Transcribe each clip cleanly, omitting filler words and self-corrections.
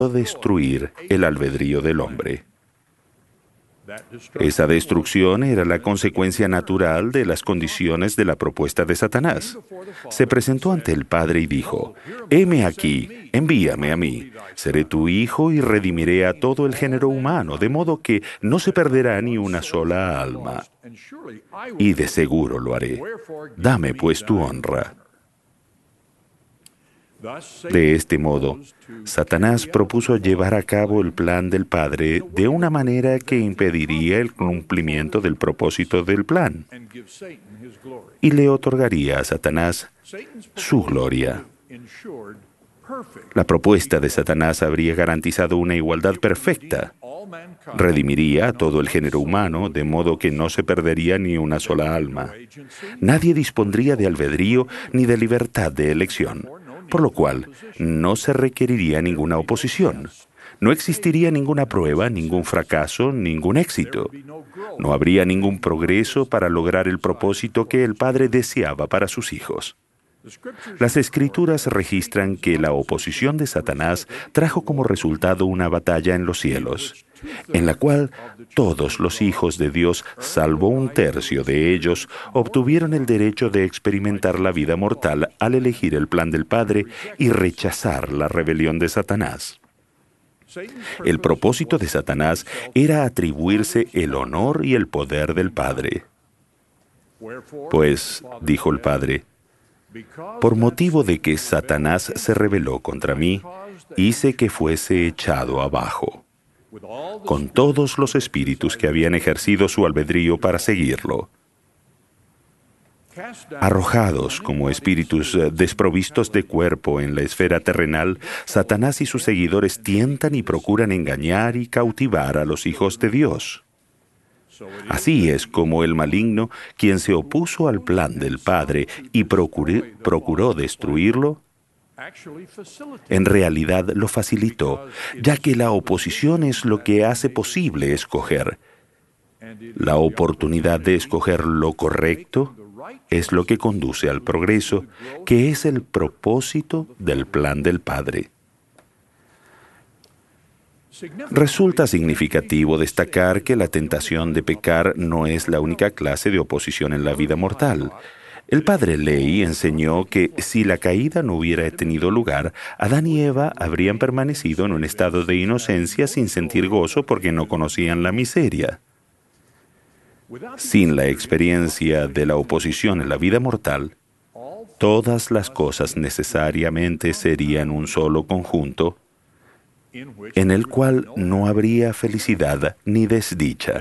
procuró destruir el albedrío del hombre. Esa destrucción era la consecuencia natural de las condiciones de la propuesta de Satanás. Se presentó ante el Padre y dijo: «Heme aquí, envíame a mí. Seré tu hijo y redimiré a todo el género humano, de modo que no se perderá ni una sola alma. Y de seguro lo haré. Dame pues tu honra». De este modo, Satanás propuso llevar a cabo el plan del Padre de una manera que impediría el cumplimiento del propósito del plan y le otorgaría a Satanás su gloria. La propuesta de Satanás habría garantizado una igualdad perfecta. Redimiría a todo el género humano, de modo que no se perdería ni una sola alma. Nadie dispondría de albedrío ni de libertad de elección, por lo cual no se requeriría ninguna oposición. No existiría ninguna prueba, ningún fracaso, ningún éxito. No habría ningún progreso para lograr el propósito que el Padre deseaba para sus hijos. Las Escrituras registran que la oposición de Satanás trajo como resultado una batalla en los cielos, en la cual todos los hijos de Dios, salvo un tercio de ellos, obtuvieron el derecho de experimentar la vida mortal al elegir el plan del Padre y rechazar la rebelión de Satanás. El propósito de Satanás era atribuirse el honor y el poder del Padre. Pues, dijo el Padre, por motivo de que Satanás se rebeló contra mí, hice que fuese echado abajo, con todos los espíritus que habían ejercido su albedrío para seguirlo. Arrojados como espíritus desprovistos de cuerpo en la esfera terrenal, Satanás y sus seguidores tientan y procuran engañar y cautivar a los hijos de Dios. Así es como el maligno, quien se opuso al plan del Padre y procuró destruirlo, en realidad lo facilitó, ya que la oposición es lo que hace posible escoger. La oportunidad de escoger lo correcto es lo que conduce al progreso, que es el propósito del plan del Padre. Resulta significativo destacar que la tentación de pecar no es la única clase de oposición en la vida mortal. El padre Ley enseñó que si la caída no hubiera tenido lugar, Adán y Eva habrían permanecido en un estado de inocencia sin sentir gozo porque no conocían la miseria. Sin la experiencia de la oposición en la vida mortal, todas las cosas necesariamente serían un solo conjunto, en el cual no habría felicidad ni desdicha.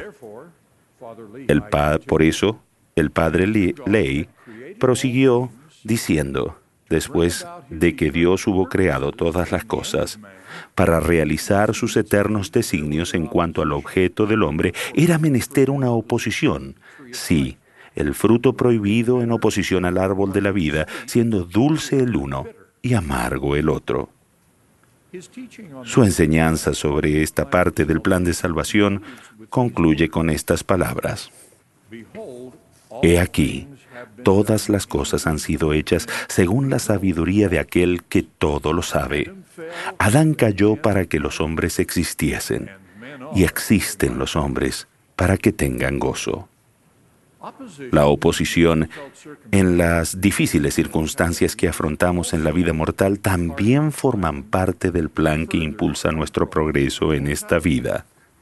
Por eso, el padre Ley prosiguió diciendo, después de que Dios hubo creado todas las cosas, para realizar sus eternos designios en cuanto al objeto del hombre, era menester una oposición. Sí, el fruto prohibido en oposición al árbol de la vida, siendo dulce el uno y amargo el otro. Su enseñanza sobre esta parte del plan de salvación concluye con estas palabras: He aquí, todas las cosas han sido hechas según la sabiduría de aquel que todo lo sabe. Adán cayó para que los hombres existiesen, y existen los hombres para que tengan gozo. La oposición en las difíciles circunstancias que afrontamos en la vida mortal también forman parte del plan que impulsa nuestro progreso en esta vida.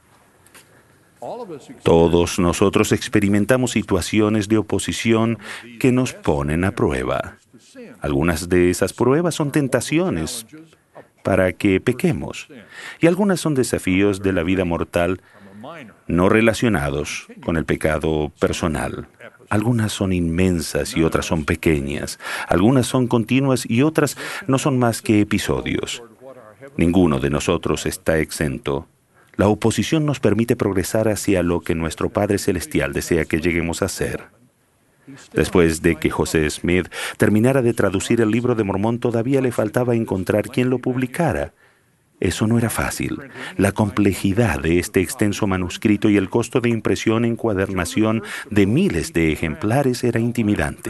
Todos nosotros experimentamos situaciones de oposición que nos ponen a prueba. Algunas de esas pruebas son tentaciones para que pequemos, y algunas son desafíos de la vida mortal no relacionados con el pecado personal. Algunas son inmensas y otras son pequeñas. Algunas son continuas y otras no son más que episodios. Ninguno de nosotros está exento. La oposición nos permite progresar hacia lo que nuestro Padre Celestial desea que lleguemos a ser. Después de que José Smith terminara de traducir el Libro de Mormón, todavía le faltaba encontrar quien lo publicara. Eso no era fácil. La complejidad de este extenso manuscrito y el costo de impresión e encuadernación de miles de ejemplares era intimidante.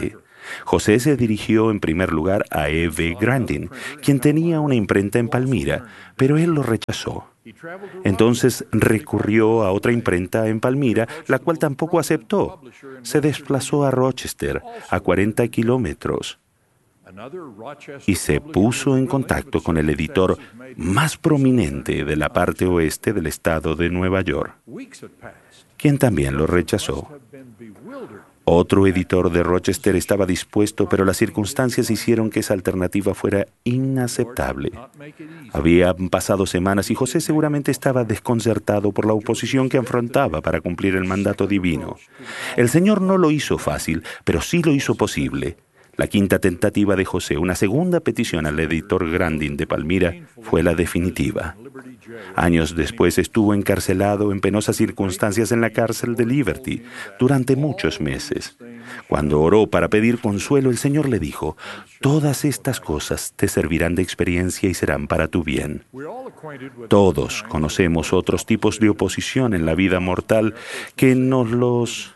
José se dirigió en primer lugar a E.B. Grandin, quien tenía una imprenta en Palmira, pero él lo rechazó. Entonces recurrió a otra imprenta en Palmira, la cual tampoco aceptó. Se desplazó a Rochester, a 40 kilómetros, y se puso en contacto con el editor más prominente de la parte oeste del estado de Nueva York, quien también lo rechazó. Otro editor de Rochester estaba dispuesto, pero las circunstancias hicieron que esa alternativa fuera inaceptable. Habían pasado semanas y José seguramente estaba desconcertado por la oposición que afrontaba para cumplir el mandato divino. El Señor no lo hizo fácil, pero sí lo hizo posible. La quinta tentativa de José, una segunda petición al editor Grandin de Palmira, fue la definitiva. Años después estuvo encarcelado en penosas circunstancias en la cárcel de Liberty durante muchos meses. Cuando oró para pedir consuelo, el Señor le dijo: «Todas estas cosas te servirán de experiencia y serán para tu bien». Todos conocemos otros tipos de oposición en la vida mortal que no los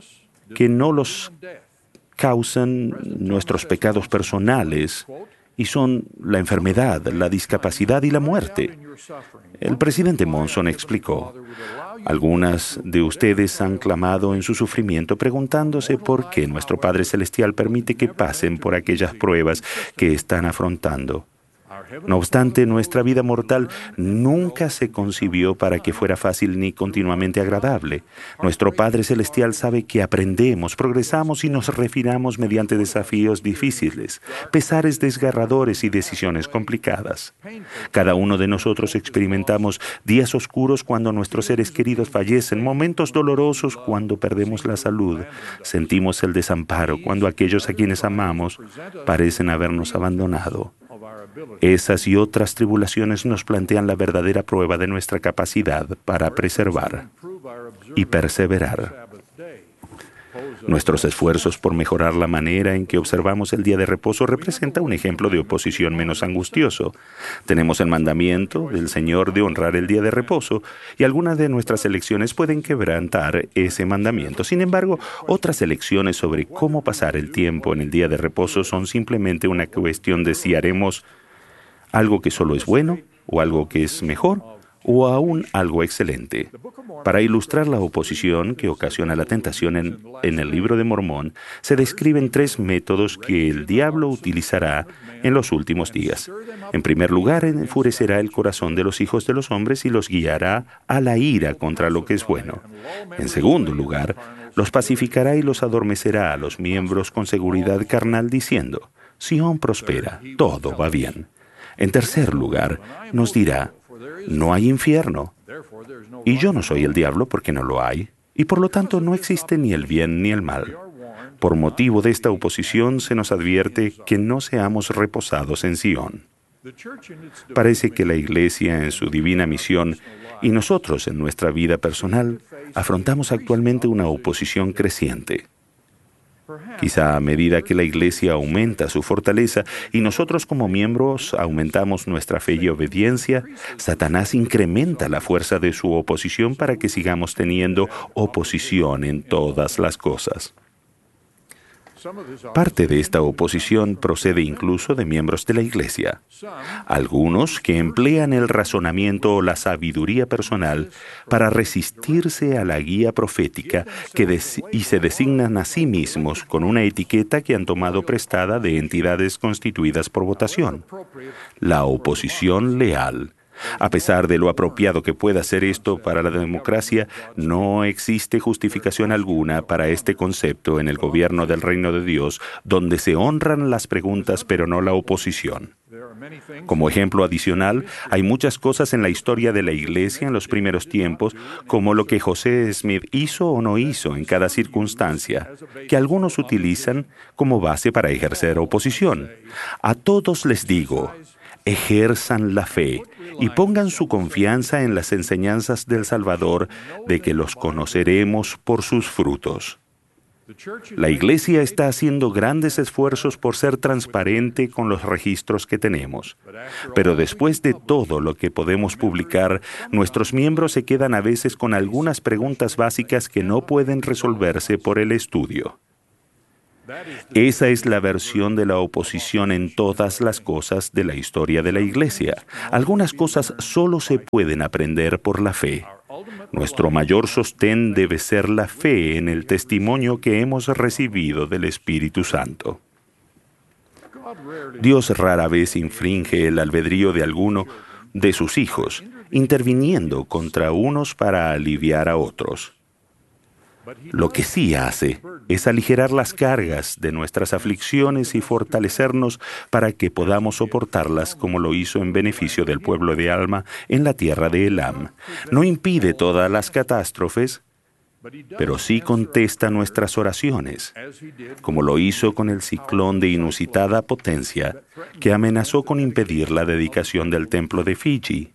causan nuestros pecados personales, y son la enfermedad, la discapacidad y la muerte. El presidente Monson explicó: algunas de ustedes han clamado en su sufrimiento preguntándose por qué nuestro Padre Celestial permite que pasen por aquellas pruebas que están afrontando. No obstante, nuestra vida mortal nunca se concibió para que fuera fácil ni continuamente agradable. Nuestro Padre Celestial sabe que aprendemos, progresamos y nos refinamos mediante desafíos difíciles, pesares desgarradores y decisiones complicadas. Cada uno de nosotros experimentamos días oscuros cuando nuestros seres queridos fallecen, momentos dolorosos cuando perdemos la salud, sentimos el desamparo cuando aquellos a quienes amamos parecen habernos abandonado. Esas y otras tribulaciones nos plantean la verdadera prueba de nuestra capacidad para preservar y perseverar. Nuestros esfuerzos por mejorar la manera en que observamos el día de reposo representa un ejemplo de oposición menos angustioso. Tenemos el mandamiento del Señor de honrar el día de reposo, y algunas de nuestras elecciones pueden quebrantar ese mandamiento. Sin embargo, otras elecciones sobre cómo pasar el tiempo en el día de reposo son simplemente una cuestión de si haremos algo que solo es bueno, o algo que es mejor, o aún algo excelente. Para ilustrar la oposición que ocasiona la tentación en el libro de Mormón, se describen 3 métodos que el diablo utilizará en los últimos días. En primer lugar, enfurecerá el corazón de los hijos de los hombres y los guiará a la ira contra lo que es bueno. En segundo lugar, los pacificará y los adormecerá a los miembros con seguridad carnal diciendo: «Sión prospera, todo va bien». En tercer lugar, nos dirá: «No hay infierno, y yo no soy el diablo porque no lo hay, y por lo tanto no existe ni el bien ni el mal». Por motivo de esta oposición se nos advierte que no seamos reposados en Sión. Parece que la Iglesia en su divina misión y nosotros en nuestra vida personal afrontamos actualmente una oposición creciente. Quizá a medida que la Iglesia aumenta su fortaleza y nosotros como miembros aumentamos nuestra fe y obediencia, Satanás incrementa la fuerza de su oposición para que sigamos teniendo oposición en todas las cosas. Parte de esta oposición procede incluso de miembros de la Iglesia. Algunos que emplean el razonamiento o la sabiduría personal para resistirse a la guía profética y se designan a sí mismos con una etiqueta que han tomado prestada de entidades constituidas por votación: la oposición leal. A pesar de lo apropiado que pueda ser esto para la democracia, no existe justificación alguna para este concepto en el gobierno del reino de Dios, donde se honran las preguntas pero no la oposición. Como ejemplo adicional, hay muchas cosas en la historia de la Iglesia en los primeros tiempos, como lo que José Smith hizo o no hizo en cada circunstancia, que algunos utilizan como base para ejercer oposición. A todos les digo: ejerzan la fe y pongan su confianza en las enseñanzas del Salvador, de que los conoceremos por sus frutos. La Iglesia está haciendo grandes esfuerzos por ser transparente con los registros que tenemos. Pero después de todo lo que podemos publicar, nuestros miembros se quedan a veces con algunas preguntas básicas que no pueden resolverse por el estudio. Esa es la versión de la oposición en todas las cosas de la historia de la Iglesia. Algunas cosas solo se pueden aprender por la fe. Nuestro mayor sostén debe ser la fe en el testimonio que hemos recibido del Espíritu Santo. Dios rara vez infringe el albedrío de alguno de sus hijos, interviniendo contra unos para aliviar a otros. Lo que sí hace es aligerar las cargas de nuestras aflicciones y fortalecernos para que podamos soportarlas como lo hizo en beneficio del pueblo de Alma en la tierra de Elam. No impide todas las catástrofes, pero sí contesta nuestras oraciones, como lo hizo con el ciclón de inusitada potencia que amenazó con impedir la dedicación del templo de Fiji,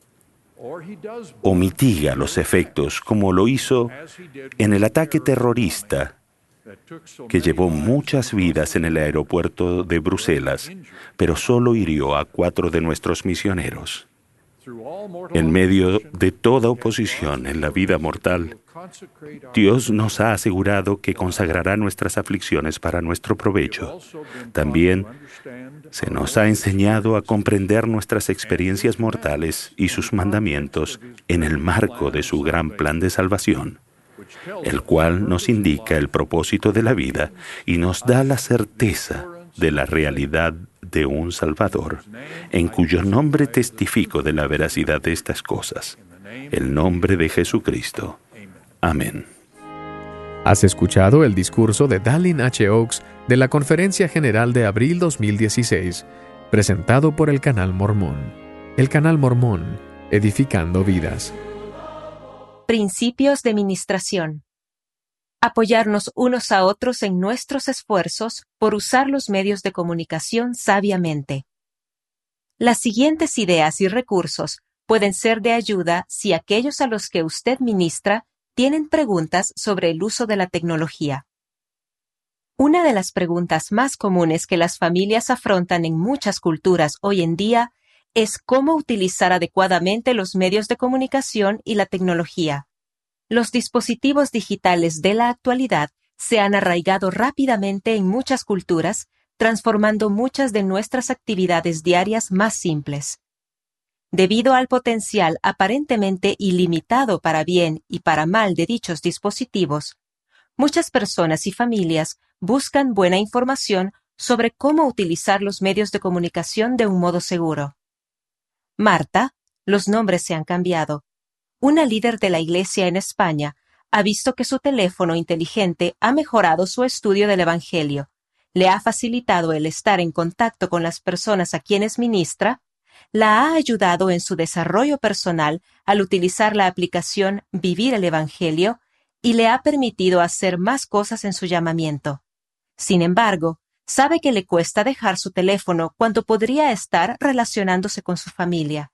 o mitiga los efectos, como lo hizo en el ataque terrorista que llevó muchas vidas en el aeropuerto de Bruselas, pero solo hirió a 4 de nuestros misioneros. En medio de toda oposición en la vida mortal, Dios nos ha asegurado que consagrará nuestras aflicciones para nuestro provecho. También se nos ha enseñado a comprender nuestras experiencias mortales y sus mandamientos en el marco de su gran plan de salvación, el cual nos indica el propósito de la vida y nos da la certeza de la realidad de un Salvador, en cuyo nombre testifico de la veracidad de estas cosas, el nombre de Jesucristo. Amén. Has escuchado el discurso de Dallin H. Oaks de la Conferencia General de abril 2016, presentado por el Canal Mormón. El Canal Mormón, edificando vidas. Principios de ministración. Apoyarnos unos a otros en nuestros esfuerzos por usar los medios de comunicación sabiamente. Las siguientes ideas y recursos pueden ser de ayuda si aquellos a los que usted ministra tienen preguntas sobre el uso de la tecnología. Una de las preguntas más comunes que las familias afrontan en muchas culturas hoy en día es cómo utilizar adecuadamente los medios de comunicación y la tecnología. Los dispositivos digitales de la actualidad se han arraigado rápidamente en muchas culturas, transformando muchas de nuestras actividades diarias más simples. Debido al potencial aparentemente ilimitado para bien y para mal de dichos dispositivos, muchas personas y familias buscan buena información sobre cómo utilizar los medios de comunicación de un modo seguro. Marta, los nombres se han cambiado, una líder de la Iglesia en España, ha visto que su teléfono inteligente ha mejorado su estudio del Evangelio, le ha facilitado el estar en contacto con las personas a quienes ministra, la ha ayudado en su desarrollo personal al utilizar la aplicación Vivir el Evangelio y le ha permitido hacer más cosas en su llamamiento. Sin embargo, sabe que le cuesta dejar su teléfono cuando podría estar relacionándose con su familia.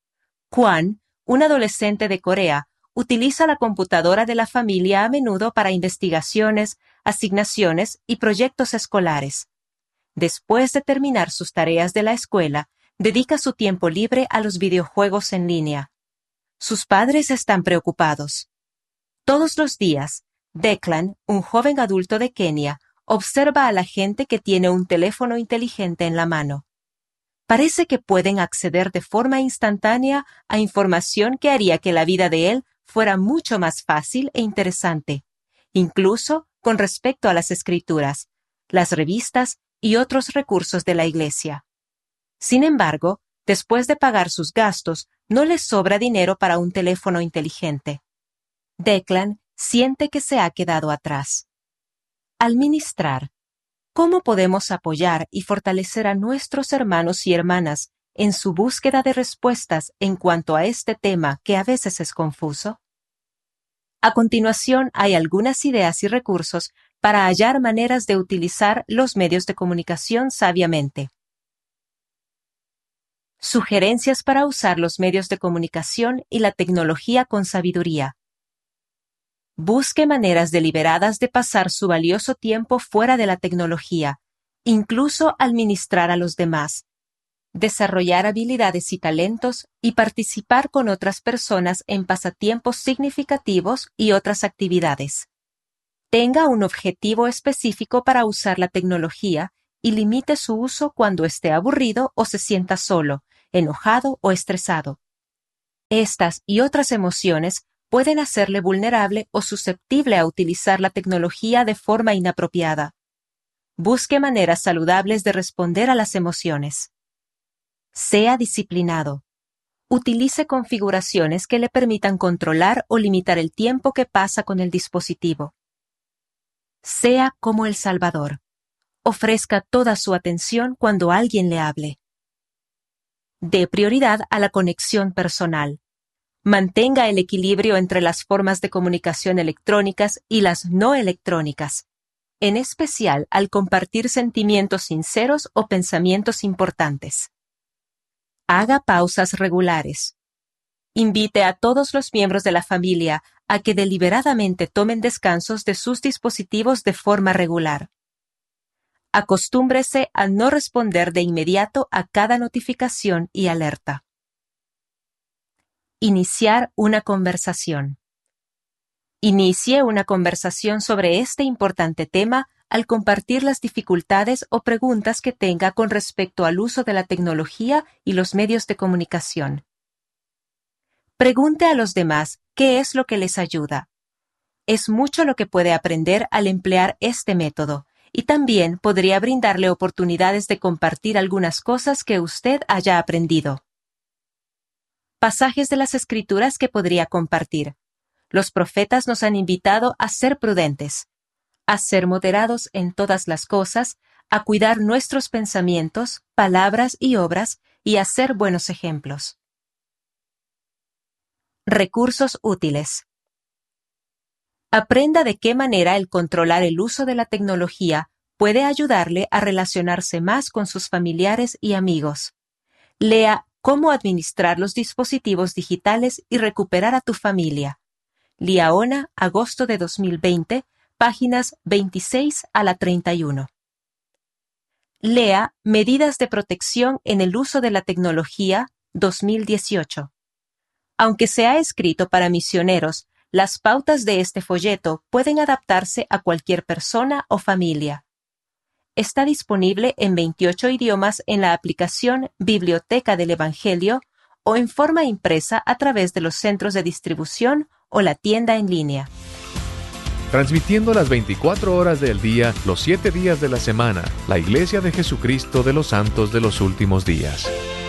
Juan, un adolescente de Corea, utiliza la computadora de la familia a menudo para investigaciones, asignaciones y proyectos escolares. Después de terminar sus tareas de la escuela, dedica su tiempo libre a los videojuegos en línea. Sus padres están preocupados. Todos los días, Declan, un joven adulto de Kenia, observa a la gente que tiene un teléfono inteligente en la mano. Parece que pueden acceder de forma instantánea a información que haría que la vida de él fuera mucho más fácil e interesante, incluso con respecto a las escrituras, las revistas y otros recursos de la Iglesia. Sin embargo, después de pagar sus gastos, no les sobra dinero para un teléfono inteligente. Declan siente que se ha quedado atrás. Al ministrar, ¿cómo podemos apoyar y fortalecer a nuestros hermanos y hermanas en su búsqueda de respuestas en cuanto a este tema que a veces es confuso? A continuación hay algunas ideas y recursos para hallar maneras de utilizar los medios de comunicación sabiamente. Sugerencias para usar los medios de comunicación y la tecnología con sabiduría. Busque maneras deliberadas de pasar su valioso tiempo fuera de la tecnología, incluso al ministrar a los demás. Desarrollar habilidades y talentos y participar con otras personas en pasatiempos significativos y otras actividades. Tenga un objetivo específico para usar la tecnología y limite su uso cuando esté aburrido o se sienta solo, enojado o estresado. Estas y otras emociones pueden hacerle vulnerable o susceptible a utilizar la tecnología de forma inapropiada. Busque maneras saludables de responder a las emociones. Sea disciplinado. Utilice configuraciones que le permitan controlar o limitar el tiempo que pasa con el dispositivo. Sea como el Salvador. Ofrezca toda su atención cuando alguien le hable. Dé prioridad a la conexión personal. Mantenga el equilibrio entre las formas de comunicación electrónicas y las no electrónicas, en especial al compartir sentimientos sinceros o pensamientos importantes. Haga pausas regulares. Invite a todos los miembros de la familia a que deliberadamente tomen descansos de sus dispositivos de forma regular. Acostúmbrese a no responder de inmediato a cada notificación y alerta. Iniciar una conversación. Inicie una conversación sobre este importante tema al compartir las dificultades o preguntas que tenga con respecto al uso de la tecnología y los medios de comunicación. Pregunte a los demás qué es lo que les ayuda. Es mucho lo que puede aprender al emplear este método, y también podría brindarle oportunidades de compartir algunas cosas que usted haya aprendido. Pasajes de las Escrituras que podría compartir. Los profetas nos han invitado a ser prudentes, a ser moderados en todas las cosas, a cuidar nuestros pensamientos, palabras y obras y a ser buenos ejemplos. Recursos útiles. Aprenda de qué manera el controlar el uso de la tecnología puede ayudarle a relacionarse más con sus familiares y amigos. Lea Cómo administrar los dispositivos digitales y recuperar a tu familia. Liaona, agosto de 2020, páginas 26 a la 31. Lea Medidas de protección en el uso de la tecnología, 2018. Aunque se ha escrito para misioneros, las pautas de este folleto pueden adaptarse a cualquier persona o familia. Está disponible en 28 idiomas en la aplicación Biblioteca del Evangelio o en forma impresa a través de los centros de distribución o la tienda en línea. Transmitiendo las 24 horas del día, los 7 días de la semana, la Iglesia de Jesucristo de los Santos de los Últimos Días.